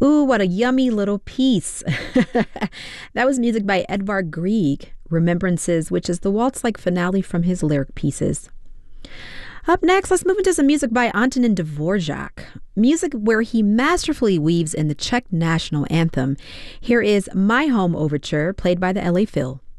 Ooh, what a yummy little piece. That was music by Edvard Grieg, Remembrances, which is the waltz-like finale from his lyric pieces. Up next, let's move into some music by Antonin Dvorak, music where he masterfully weaves in the Czech national anthem. Here is My Home Overture, played by the LA Phil.